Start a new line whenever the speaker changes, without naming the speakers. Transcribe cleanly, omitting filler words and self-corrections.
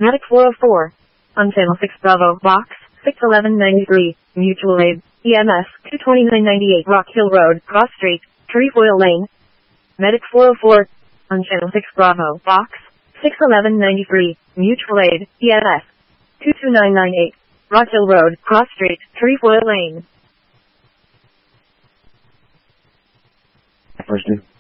Medic 404. On channel 6 Bravo, box 61193, mutual aid, EMS 22998 Rock Hill Road, Cross Street, Trefoil Lane. Medic 404. On channel 6 Bravo, box 61193, mutual aid, EMS 22998 Rock Hill Road, Cross Street, Trefoil Lane.
First